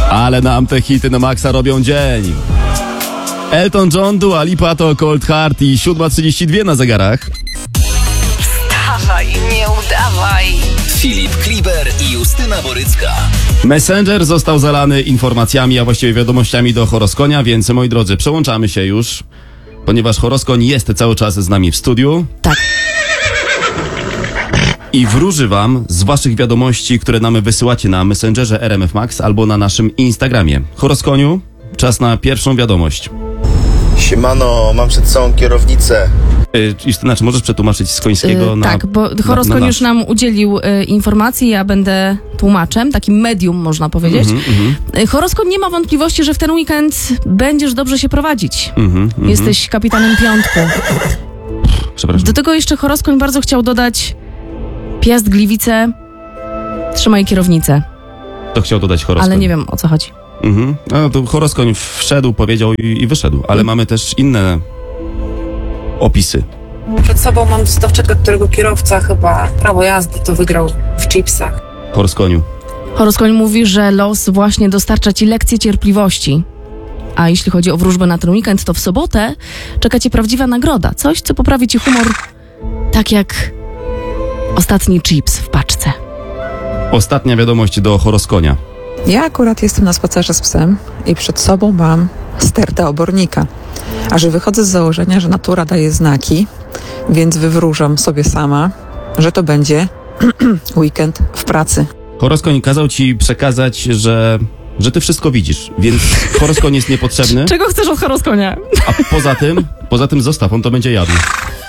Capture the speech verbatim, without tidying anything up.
Ale nam te hity na maksa robią dzień. Elton John, Dua Lipa to Cold Heart i siódma trzydzieści dwa na zegarach. Wstawaj, nie udawaj. Filip Kliber i Justyna Borycka. Messenger został zalany informacjami, a właściwie wiadomościami do Horoskonia, więc moi drodzy, przełączamy się już, ponieważ Horoskoń jest cały czas z nami w studiu. Tak. I wróży wam z waszych wiadomości, które nam wysyłacie na Messengerze R M F Max albo na naszym Instagramie. Horoskoniu, czas na pierwszą wiadomość. Siemano, mam przed sobą kierownicę. Yy, Justyna, czy możesz przetłumaczyć z końskiego Yy, na... tak, bo Horoskoń już nam udzielił y, informacji, ja będę tłumaczem, takim medium można powiedzieć. Mm-hmm, y, Horoskoń nie ma wątpliwości, że w ten weekend będziesz dobrze się prowadzić. mm-hmm, mm-hmm. Jesteś kapitanem piątku. Przepraszam. Do tego jeszcze Horoskoń bardzo chciał dodać Piast, Gliwice, trzymaj kierownicę. To chciał dodać Horoskoń. Ale nie wiem, o co chodzi. Mhm. No to Horoskoń wszedł, powiedział i, i wyszedł, ale mamy też inne opisy. Przed sobą mam dostawczaka, którego kierowca chyba prawo jazdy to wygrał w chipsach. Horoskoniu. Horoskoń mówi, że los właśnie dostarcza ci lekcje cierpliwości. A jeśli chodzi o wróżbę na ten weekend, to w sobotę czeka cię prawdziwa nagroda. Coś, co poprawi ci humor, tak jak ostatni chips w paczce. Ostatnia wiadomość do Horoskonia. Ja akurat jestem na spacerze z psem i przed sobą mam stertę obornika. A że wychodzę z założenia, że natura daje znaki, więc wywróżam sobie sama, że to będzie weekend w pracy. Horoskoń kazał ci przekazać, że, że ty wszystko widzisz, więc Horoskoń jest niepotrzebny. Czego chcesz od Horoskonia? A poza tym, poza tym zostaw, on to będzie jadł.